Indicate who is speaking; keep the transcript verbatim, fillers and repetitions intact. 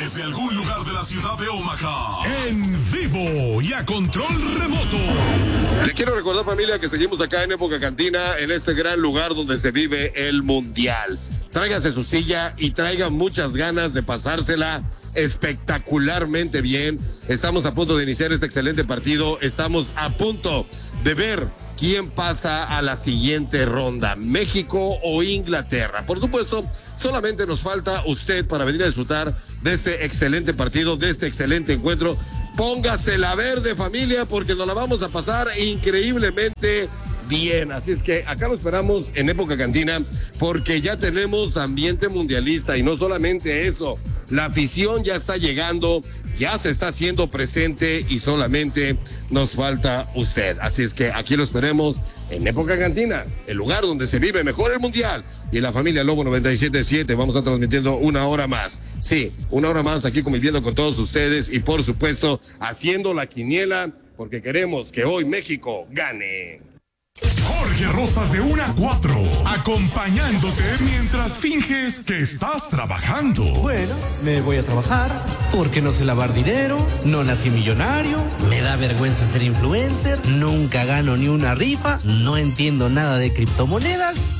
Speaker 1: desde algún lugar de la ciudad de Omaha, en vivo y a control remoto.
Speaker 2: Le quiero recordar, familia, que seguimos acá en Época Cantina, en este gran lugar donde se vive el Mundial. Tráigase su silla y traiga muchas ganas de pasársela espectacularmente bien. Estamos a punto de iniciar este excelente partido. Estamos a punto de ver quién pasa a la siguiente ronda, México o Inglaterra. Por supuesto, solamente nos falta usted para venir a disfrutar de este excelente partido, de este excelente encuentro. Póngase la verde, familia, porque nos la vamos a pasar increíblemente bien. Así es que acá lo esperamos en Época Cantina, porque ya tenemos ambiente mundialista y no solamente eso, la afición ya está llegando, ya se está haciendo presente y solamente nos falta usted. Así es que aquí lo esperemos en Época Cantina, el lugar donde se vive mejor el Mundial. Y la familia Lobo noventa y siete punto siete, vamos a transmitiendo una hora más. Sí, una hora más aquí conviviendo con todos ustedes y por supuesto haciendo la quiniela, porque queremos que hoy México gane.
Speaker 1: Jorge Rosas de una a cuatro, acompañándote mientras finges que estás trabajando.
Speaker 3: Bueno, me voy a trabajar porque no sé lavar dinero, no nací millonario, me da vergüenza ser influencer, nunca gano ni una rifa, no entiendo nada de criptomonedas.